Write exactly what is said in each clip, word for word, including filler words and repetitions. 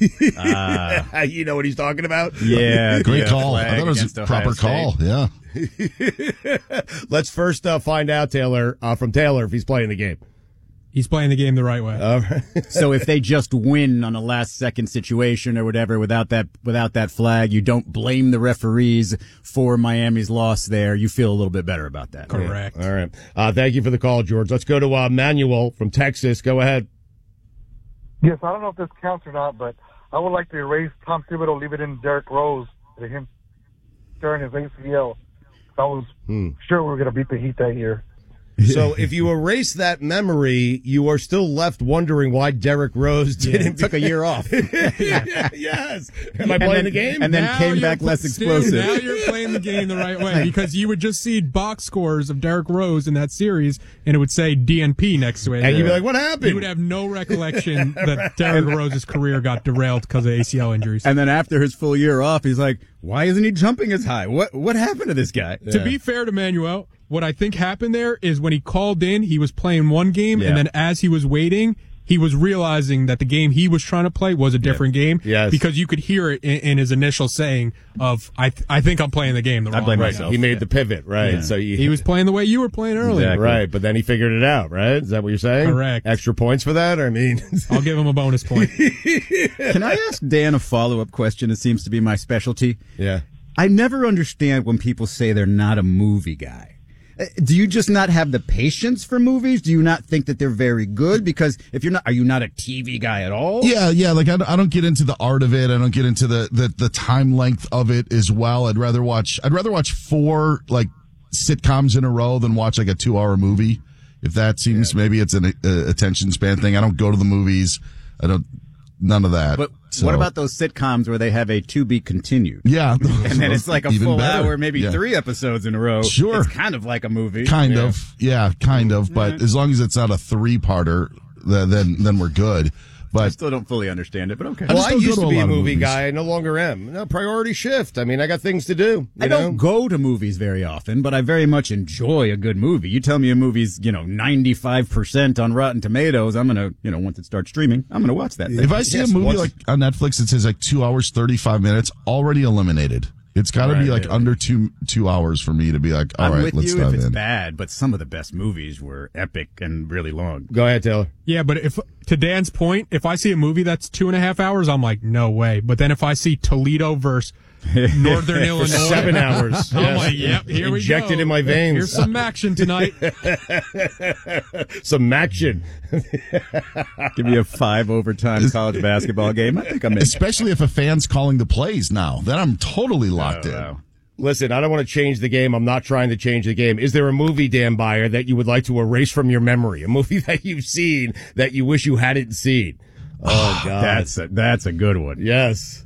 Uh, you know what he's talking about? Yeah. Great yeah, call. I thought it was a proper call. Yeah. Let's first uh, find out, Taylor, uh, from Taylor, if he's playing the game. He's playing the game the right way. All right. So if they just win on a last second situation or whatever without that without that flag, you don't blame the referees for Miami's loss there. You feel a little bit better about that. Correct. All right. Uh, thank you for the call, George. Let's go to uh, Manuel from Texas. Go ahead. Yes, I don't know if this counts or not, but I would like to erase Tom Thibodeau, leave it in Derrick Rose, to him tearing his A C L. I was hmm. sure we were going to beat the Heat that year. So if you erase that memory, you are still left wondering why Derrick Rose didn't yeah, took a year off. Yes. Am I playing then, the game? And then now came back less explosive. Dude, now you're playing the game the right way because you would just see box scores of Derrick Rose in that series, and it would say D N P next to it. And you'd be like, what happened? You would have no recollection that Derrick Rose's career got derailed because of A C L injuries. And then after his full year off, he's like, why isn't he jumping as high? What what happened to this guy? Yeah. To be fair to Manuel, what I think happened there is when he called in, he was playing one game, yeah. and then as he was waiting, he was realizing that the game he was trying to play was a different yeah. game. Yes. Because you could hear it in, in his initial saying of, I th- I think I'm playing the game the wrong I blame way. myself. He made yeah. the pivot, right? Yeah. So you, he was playing the way you were playing earlier. Exactly. Right, but then he figured it out, right? Is that what you're saying? Correct. Extra points for that? I mean, I'll give him a bonus point. Can I ask Dan a follow-up question? It seems to be my specialty. Yeah. I never understand when people say they're not a movie guy. Do you just not have the patience for movies? Do you not think that they're very good? Because if you're not, are you not a T V guy at all? Yeah, yeah. Like I, I don't get into the art of it. I don't get into the, the, the time length of it as well. I'd rather watch, I'd rather watch four like sitcoms in a row than watch like a two hour movie. If that seems, yeah. maybe it's an uh, attention span thing. I don't go to the movies. I don't, none of that. But so. What about those sitcoms where they have a to be continued? Yeah. And then it's like a full better. hour, maybe yeah. three episodes in a row. Sure. It's kind of like a movie. Kind yeah. of. Yeah, kind of. But mm-hmm. as long as it's not a three-parter, then then we're good. But I still don't fully understand it, but okay. Well, I, I used to, to be a, a movie movies. guy. I no longer am. No, priority shift. I mean, I got things to do. I know? don't go to movies very often, but I very much enjoy a good movie. You tell me a movie's, you know, ninety-five percent on Rotten Tomatoes, I'm going to, you know, once it starts streaming, I'm going to watch that thing. If I see yes, a movie once... like on Netflix that says like two hours, thirty-five minutes, already eliminated. It's got to right, be like yeah. under two two hours for me to be like, all I'm right, with let's you dive if it's in. bad, but some of the best movies were epic and really long. Go ahead, Taylor. Yeah, but if to Dan's point, if I see a movie that's two and a half hours, I'm like, no way. But then if I see Toledo versus Northern Illinois, seven hours, I'm yes. like, yep, here we go. Injected in my veins. Here's some action tonight. Some action. Give me a five overtime college basketball game. I think I'm in. Especially if a fan's calling the plays now, then I'm totally locked Oh, in. wow. Listen, I don't want to change the game. I'm not trying to change the game. Is there a movie, Dan Beyer, that you would like to erase from your memory? A movie that you've seen that you wish you hadn't seen? Oh, God. That's a, that's a good one. Yes.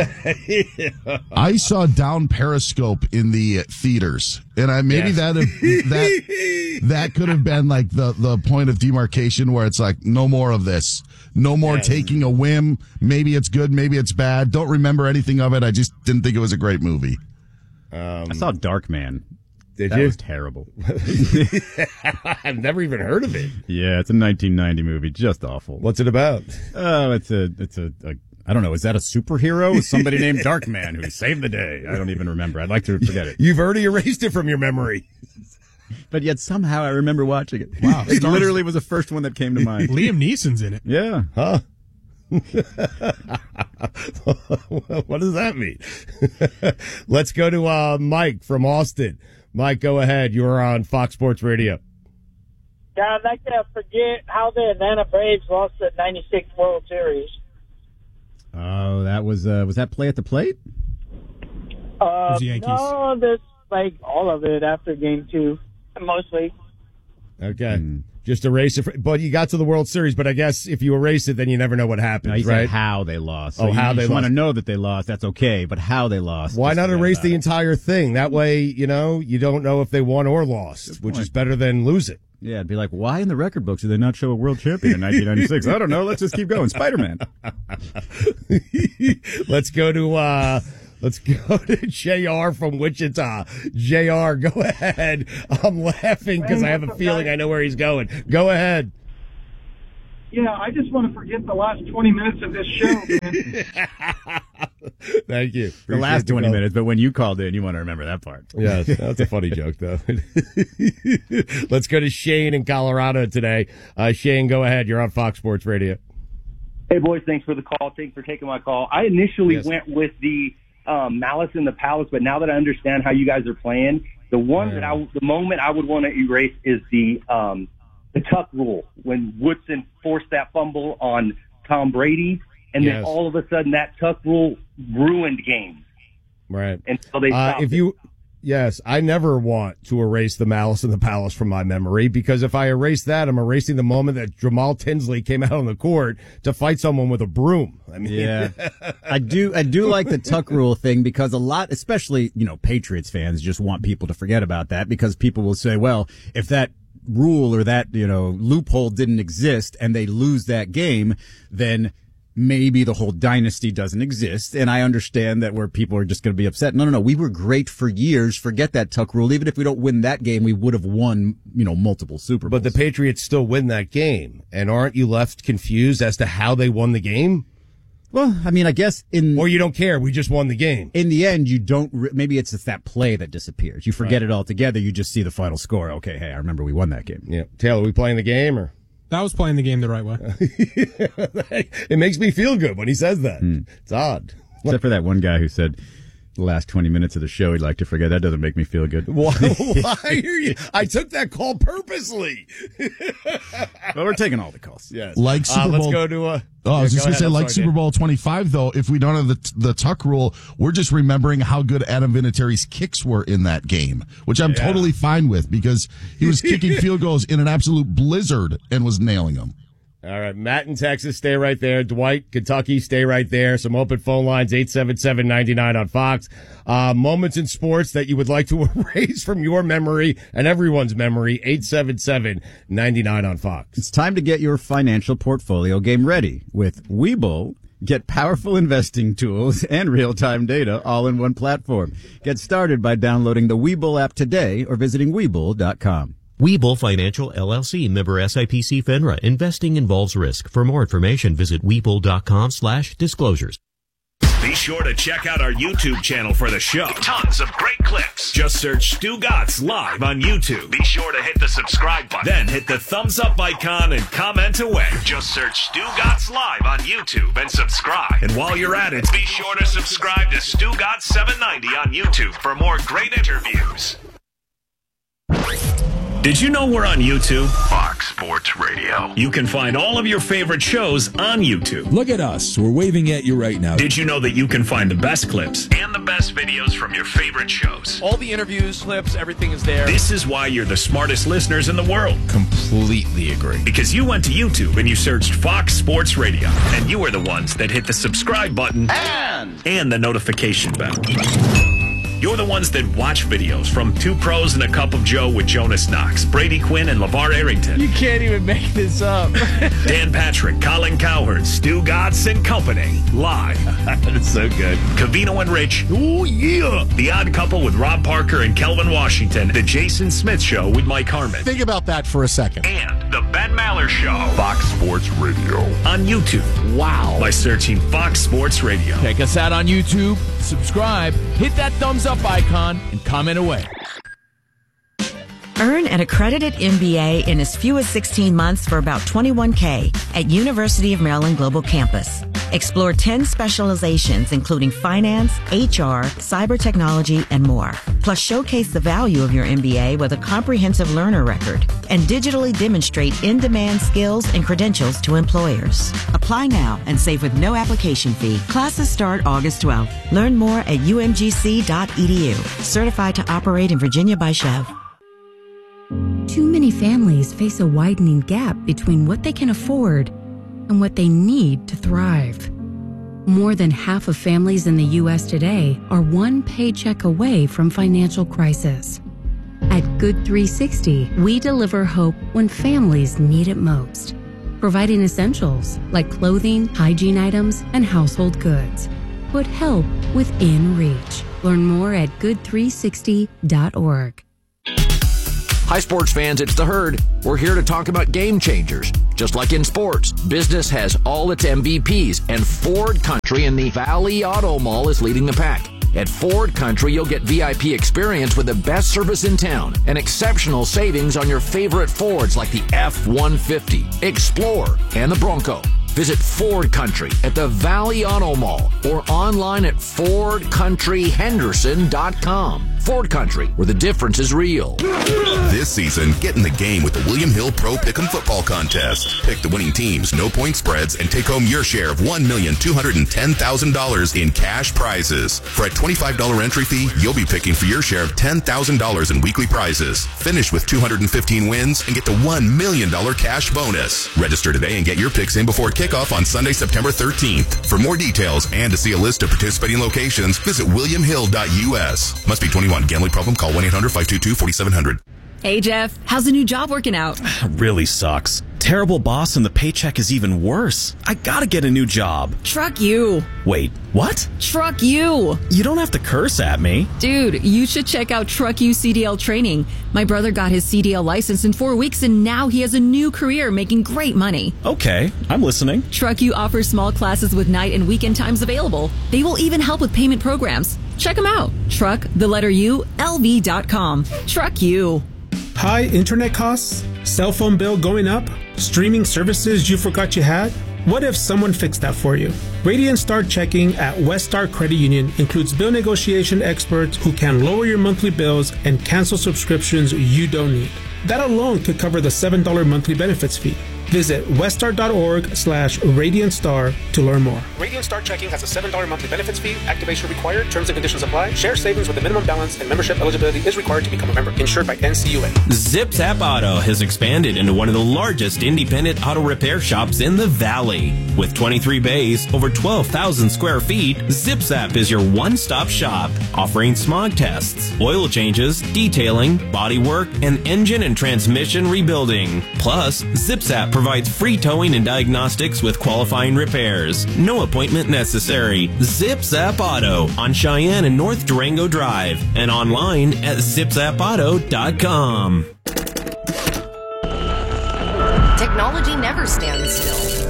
I saw Down Periscope in the theaters, and I maybe Yes. that that that could have been like the the point of demarcation where it's like no more of this, no more Yes. taking a whim. Maybe it's good, maybe it's bad. Don't remember anything of it. I just didn't think it was a great movie. Um, I saw Darkman. Did That you? was terrible. I've never even heard of it. Yeah, it's a nineteen ninety movie, just awful. What's it about? Oh, it's a, it's a, a, I don't know. Is that a superhero? Is somebody named Darkman who saved the day? I don't even remember. I'd like to forget it. You've already erased it from your memory. But yet somehow I remember watching it. Wow. It literally was the first one that came to mind. Liam Neeson's in it. Yeah. Huh? What does that mean? Let's go to uh, Mike from Austin. Mike, go ahead. You're on Fox Sports Radio. Yeah, I'd like to forget how the Atlanta Braves lost the ninety-six World Series. Oh, that was, uh, was that play at the plate? Uh, the Yankees. No, that's like all of it after game two, mostly. Okay. Mm. Just erase it. For, but you got to the World Series, but I guess if you erase it, then you never know what happens, No, he right? said how they lost. So Oh, you how they just want to lost. know that they lost. That's okay. But how they lost. Why just not forget erase about the it. entire thing? That way, you know, you don't know if they won or lost, which point. is better than lose it. Yeah, it'd be like, why in the record books do they not show a world champion in nineteen ninety-six? I don't know. Let's just keep going. Spider-Man. Let's go to, uh, let's go to J R from Wichita. J R, go ahead. I'm laughing because I have a feeling I know where he's going. Go ahead. Yeah, I just want to forget the last twenty minutes of this show, man. Thank you. The Appreciate last twenty call. minutes, but when you called in, you want to remember that part. Yes, that's a funny joke, though. Let's go to Shane in Colorado today. Uh, Shane, go ahead. You're on Fox Sports Radio. Hey, boys, thanks for the call. Thanks for taking my call. I initially Yes. went with the um, Malice in the Palace, but now that I understand how you guys are playing, the one Yeah. that I, the moment I would want to erase is the um, the Tuck rule, when Woodson forced that fumble on Tom Brady, and Yes. then all of a sudden that Tuck rule ruined games Right. until they Uh, stopped if it. you, yes, I never want to erase the Malice in the Palace from my memory, because if I erase that, I'm erasing the moment that Jamal Tinsley came out on the court to fight someone with a broom. I mean, Yeah. I do I do like the Tuck rule thing, because a lot, especially, you know, Patriots fans just want people to forget about that, because people will say, well, if that rule or that, you know, loophole didn't exist and they lose that game, then maybe the whole dynasty doesn't exist. And I understand that where people are just going to be upset. No, no, no. We were great for years. Forget that Tuck rule. Even if we don't win that game, we would have won, you know, multiple Super Bowls. but the Patriots still win that game. And aren't you left confused as to how they won the game? Well, I mean, I guess in Or you don't care, we just won the game. in the end, you don't. Re- maybe it's just that play that disappears. You forget it altogether. You just see the final score. Okay, hey, I remember we won that game. Yeah. Taylor, we playing the game or? That was playing the game the right way. It makes me feel good when he says that. Hmm. It's odd. Except for that one guy who said the last twenty minutes of the show he'd like to forget. That doesn't make me feel good. Why, why are you? I took that call purposely. Well, we're taking all the calls. Yes. Like Super uh, let's Bowl- go to uh Oh, I was yeah, just go going to say, ahead. I'm like sorry, Super Dan. Bowl twenty-five, though, if we don't have the the Tuck rule, we're just remembering how good Adam Vinatieri's kicks were in that game, which I'm Yeah. totally fine with, because he was kicking field goals in an absolute blizzard and was nailing them. All right, Matt in Texas, stay right there. Dwight, Kentucky, stay right there. Some open phone lines, eight seven seven, nine nine on Fox. Uh, moments in sports that you would like to erase from your memory and everyone's memory, eight seven seven, nine nine on Fox. It's time to get your financial portfolio game ready with Webull. Get powerful investing tools and real-time data all in one platform. Get started by downloading the Webull app today or visiting Webull dot com. Webull Financial, L L C, member S I P C FINRA. Investing involves risk. For more information, visit Webull dot com slash disclosures. Be sure to check out our YouTube channel for the show. Tons of great clips. Just search Stu Gatz live on YouTube. Be sure to hit the subscribe button. Then hit the thumbs up icon and comment away. Just search Stu Gatz live on YouTube and subscribe. And while you're at it, be sure to subscribe to Stu Gatz seven ninety on YouTube for more great interviews. Did you know we're on YouTube? Fox Sports Radio. You can find all of your favorite shows on YouTube. Look at us. We're waving at you right now. Did you know that you can find the best clips and the best videos from your favorite shows? All the interviews, clips, everything is there. This is why you're the smartest listeners in the world. Completely agree. Because you went to YouTube and you searched Fox Sports Radio. And you were the ones that hit the subscribe button And and the notification bell. You're the ones that watch videos from Two Pros and a Cup of Joe with Jonas Knox, Brady Quinn, and LeVar Arrington. you can't even make this up. Dan Patrick, Colin Cowherd, Stu Gatz and Company. Live. That's so good. Cavino and Rich. Oh, yeah. The Odd Couple with Rob Parker and Kelvin Washington. The Jason Smith Show with Mike Harmon. Think about that for a second. And The Ben Maller Show. Fox Sports Radio. On YouTube. Wow. By searching Fox Sports Radio. Check us out on YouTube, subscribe, hit that thumbs up icon, and comment away. Earn an accredited M B A in as few as sixteen months for about twenty-one K at University of Maryland Global Campus. Explore ten specializations including finance, H R, cyber technology, and more. Plus showcase the value of your M B A with a comprehensive learner record and digitally demonstrate in-demand skills and credentials to employers. Apply now and save with no application fee. Classes start August twelfth. Learn more at U M G C dot E D U. Certified to operate in Virginia by Chev. Too many families face a widening gap between what they can afford and what they need to thrive. More than half of families in the U S today are one paycheck away from financial crisis. At Good three sixty, we deliver hope when families need it most, providing essentials like clothing, hygiene items, and household goods. Put help within reach. Learn more at good three sixty dot org. Hi, sports fans, it's The Herd. We're here to talk about game changers. Just like in sports, business has all its M V Ps, and Ford Country in the Valley Auto Mall is leading the pack. At Ford Country, you'll get V I P experience with the best service in town and exceptional savings on your favorite Fords like the F one fifty, Explorer, and the Bronco. Visit Ford Country at the Valley Auto Mall or online at ford country henderson dot com. Ford Country, where the difference is real. This season, get in the game with the William Hill Pro Pick'em Football Contest. Pick the winning teams, no point spreads, and take home your share of one million two hundred ten thousand dollars in cash prizes. For a twenty-five dollars entry fee, you'll be picking for your share of ten thousand dollars in weekly prizes. Finish with two hundred fifteen wins and get the one million dollars cash bonus. Register today and get your picks in before kickoff on Sunday, September thirteenth. For more details and to see a list of participating locations, visit william hill dot u s. Must be twenty-one. Gambling problem? Call one eight hundred five two two four seven zero zero. Hey, Jeff. How's the new job working out? Really sucks. Terrible boss and the paycheck is even worse. I gotta get a new job. Truck you. Wait, what? Truck you. You don't have to curse at me. Dude, you should check out Truck You C D L training. My brother got his C D L license in four weeks and now he has a new career making great money. Okay, I'm listening. Truck You offers small classes with night and weekend times available. They will even help with payment programs. Check them out. Truck, the letter U, L V dot com. Truck You. High internet costs? Cell phone bill going up? Streaming services you forgot you had? What if someone fixed that for you? Radiant Star Checking at Westar Credit Union includes bill negotiation experts who can lower your monthly bills and cancel subscriptions you don't need. That alone could cover the seven dollars monthly benefits fee. Visit westar.org slash Radiant Star to learn more. Radiant Star Checking has a seven dollars monthly benefits fee. Activation required. Terms and conditions apply. Share savings with a minimum balance and membership eligibility is required to become a member. Insured by N C U A. ZipZap Auto has expanded into one of the largest independent auto repair shops in the Valley. With twenty-three bays, over twelve thousand square feet, ZipZap is your one-stop shop, offering smog tests, oil changes, detailing, bodywork, and engine and transmission rebuilding. Plus, ZipZap provides free towing and diagnostics with qualifying repairs. No appointment necessary. ZipZap Auto on Cheyenne and North Durango Drive and online at zip zap auto dot com. Technology never stands still.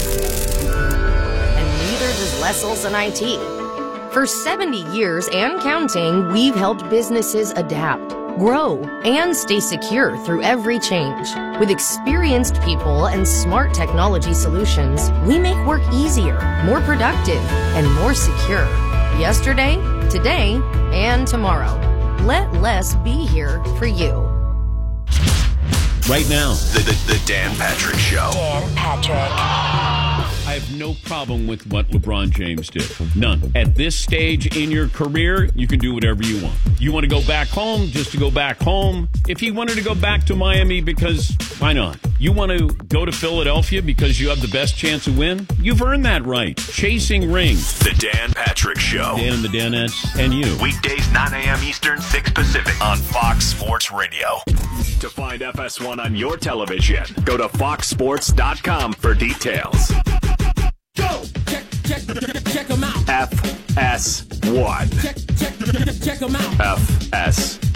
And neither does Les Olson I T. For seventy years and counting, we've helped businesses adapt, grow, and stay secure through every change. With experienced people and smart technology solutions, we make work easier, more productive, and more secure. Yesterday, today, and tomorrow. Let Les be here for you. Right now, the, the, the Dan Patrick Show. Dan Patrick. I have no problem with what LeBron James did. None. At this stage in your career, you can do whatever you want. You want to go back home just to go back home. If he wanted to go back to Miami, because why not? You want to go to Philadelphia because you have the best chance to win? You've earned that right. Chasing rings. The Dan Patrick Show. Dan and the Danettes and you. Weekdays nine a.m. Eastern, six Pacific on Fox Sports Radio. To find F S one on your television, go to fox sports dot com for details. Go! Check, check, check, check them out. F S one. Check, check, check them out. F S